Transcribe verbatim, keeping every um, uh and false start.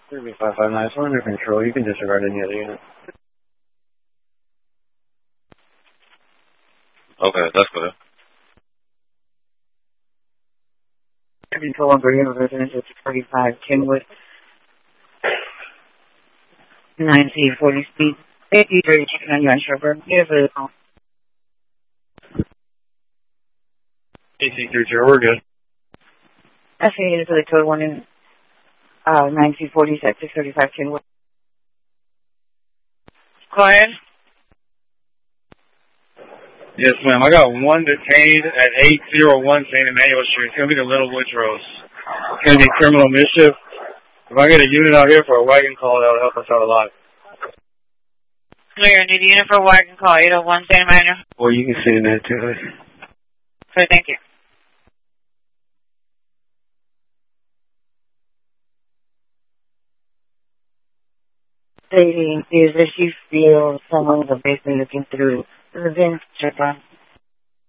three five five nine, so under control. You can disregard any other unit. Okay, that's good. Control on Green Residential forty-five Kenwood. nine C forty speed. Thank you for checking on your chauffeur. Here's the call. A C three zero, we're good. I see you for the code one in uh, nine C forty six thirty-five Kenwood. Go ahead. Yes, ma'am. I got one detained at eight oh one Saint Emmanuel Street. It's going to be the Little Woodrose. It's going to be criminal mischief. If I get a unit out here for a wagon call, that would help us out a lot. Clear. Need a unit for a wagon call. eight oh one Saint Emmanuel. Well, you can sit in there too. Okay, thank you. Stating is that you feel someone's basically looking through the vent check on.